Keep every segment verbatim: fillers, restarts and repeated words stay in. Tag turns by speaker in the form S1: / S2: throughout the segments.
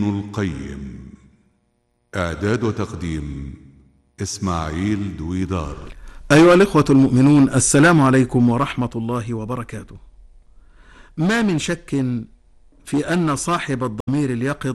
S1: ابن القيم. إعداد وتقديم إسماعيل دويدار.
S2: أيها الإخوة المؤمنون، السلام عليكم ورحمة الله وبركاته. ما من شك في أن صاحب الضمير اليقظ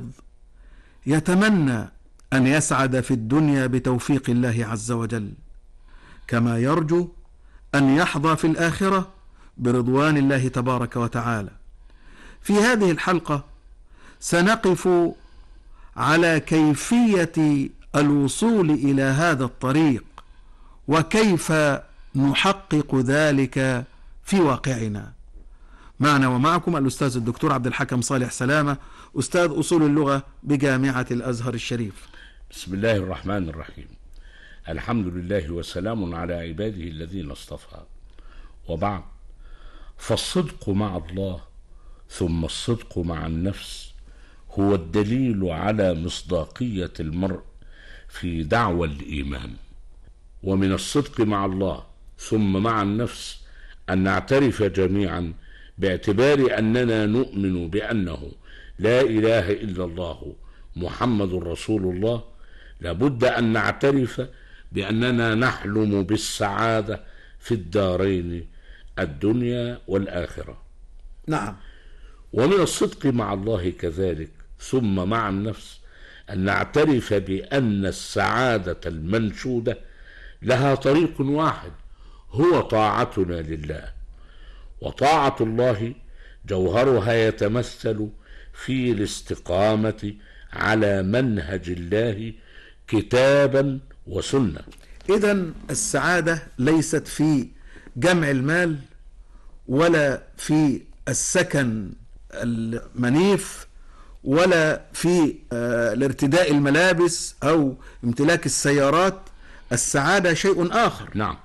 S2: يتمنى أن يسعد في الدنيا بتوفيق الله عز وجل، كما يرجو أن يحظى في الآخرة برضوان الله تبارك وتعالى. في هذه الحلقة سنقف على كيفية الوصول إلى هذا الطريق، وكيف نحقق ذلك في واقعنا. معنا ومعكم الأستاذ الدكتور عبد الحكم صالح سلامة، أستاذ أصول اللغة بجامعة الأزهر الشريف.
S3: بسم الله الرحمن الرحيم. الحمد لله وسلام على عباده الذين اصطفى، وبعد، فالصدق مع الله ثم الصدق مع النفس هو الدليل على مصداقية المرء في دعوى الإيمان. ومن الصدق مع الله ثم مع النفس أن نعترف جميعا باعتبار أننا نؤمن بأنه لا إله إلا الله محمد رسول الله، لابد أن نعترف بأننا نحلم بالسعادة في الدارين الدنيا والآخرة.
S2: نعم.
S3: ومن الصدق مع الله كذلك ثم مع النفس أن نعترف بأن السعادة المنشودة لها طريق واحد، هو طاعتنا لله. وطاعة الله جوهرها يتمثل في الاستقامة على منهج الله كتابا وسنة.
S2: إذن السعادة ليست في جمع المال، ولا في السكن المنيف، ولا في الارتداء الملابس أو امتلاك السيارات. السعادة شيء آخر.
S3: نعم،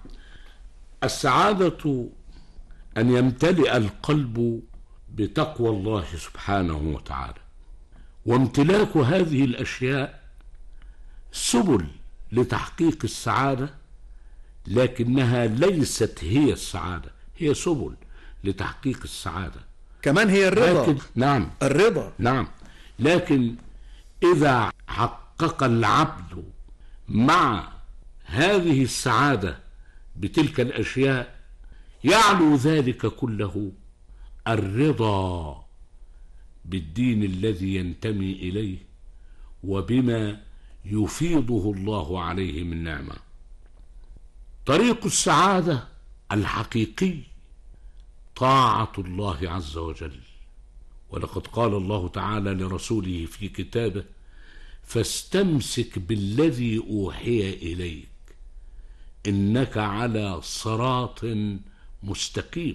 S3: السعادة أن يمتلئ القلب بتقوى الله سبحانه وتعالى، وامتلاك هذه الأشياء سبل لتحقيق السعادة، لكنها ليست هي السعادة، هي سبل لتحقيق السعادة.
S2: كمان هي الرضا.
S3: لكن نعم
S2: الرضا
S3: نعم لكن إذا حقق العبد مع هذه السعادة بتلك الأشياء يعلو ذلك كله الرضا بالدين الذي ينتمي إليه وبما يفيضه الله عليه من نعمة. طريق السعادة الحقيقي طاعة الله عز وجل، ولقد قال الله تعالى لرسوله في كتابه: فاستمسك بالذي أوحي إليك إنك على صراط مستقيم.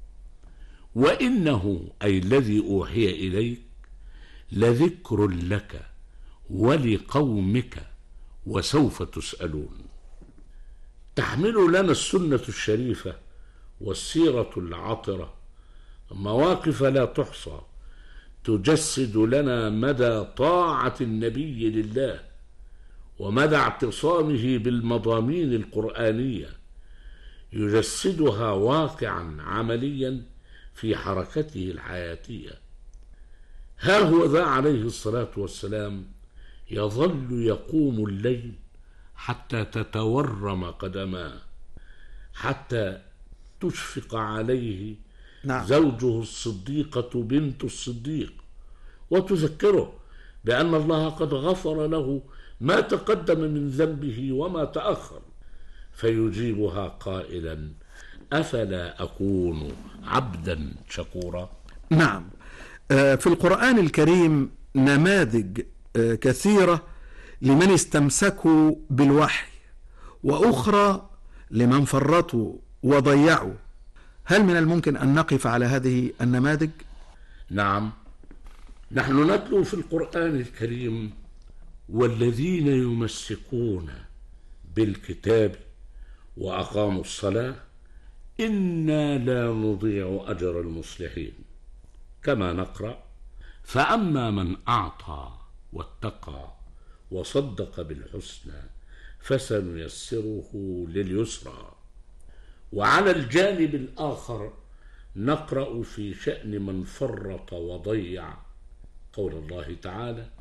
S3: وإنه أي الذي أوحي إليك لذكر لك ولقومك وسوف تسألون. تحمل لنا السنة الشريفة والسيرة العطرة مواقف لا تحصى تجسد لنا مدى طاعة النبي لله ومدى اعتصامه بالمضامين القرآنية، يجسدها واقعا عمليا في حركته الحياتية. ها هو ذا عليه الصلاة والسلام يظل يقوم الليل حتى تتورم قدماه، حتى تشفق عليه
S2: نعم.
S3: زوجه الصديقة بنت الصديق، وتذكره بأن الله قد غفر له ما تقدم من ذنبه وما تأخر، فيجيبها قائلا: أفلا أكون عبدا شكورا.
S2: نعم. في القرآن الكريم نماذج كثيرة لمن استمسكوا بالوحي، وأخرى لمن فرطوا وضيعوا. هل من الممكن أن نقف على هذه النماذج؟
S3: نعم، نحن نتلو في القرآن الكريم: والذين يمسكون بالكتاب وأقاموا الصلاة إنا لا نضيع أجر المصلحين. كما نقرأ: فأما من أعطى واتقى وصدق بالحسنى فسنيسره لليسرى. وعلى الجانب الآخر نقرأ في شأن من فرط وضيع قول الله تعالى: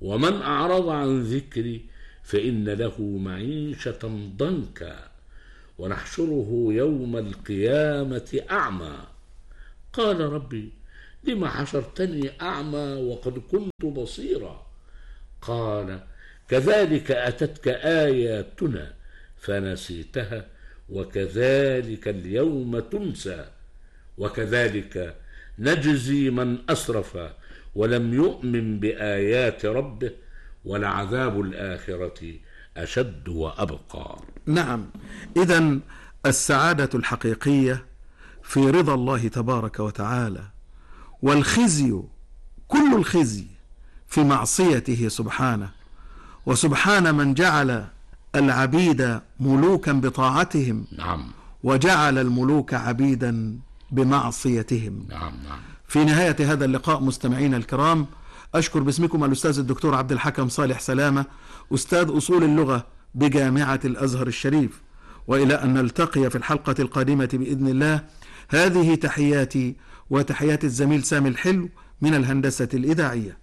S3: ومن أعرض عن ذكري فإن له معيشة ضنكا ونحشره يوم القيامة أعمى. قال ربي لم حشرتني أعمى وقد كنت بصيرا؟ قال كذلك أتتك آياتنا فنسيتها وكذلك اليوم تنسى وكذلك نجزي من أسرف ولم يؤمن بآيات ربه ولعذاب الآخرة أشد وأبقى.
S2: نعم، إذن السعادة الحقيقية في رضا الله تبارك وتعالى، والخزي كل الخزي في معصيته سبحانه، وسبحان من جعل العبيد ملوكا بطاعتهم
S3: نعم
S2: وجعل الملوك عبيدا بمعصيتهم.
S3: نعم نعم.
S2: في نهاية هذا اللقاء مستمعينا الكرام، أشكر باسمكم الأستاذ الدكتور عبد الحكم صالح سلامة، أستاذ أصول اللغة بجامعة الأزهر الشريف، وإلى أن نلتقي في الحلقة القادمة بإذن الله. هذه تحياتي وتحيات الزميل سامي الحلو من الهندسة الإذاعية.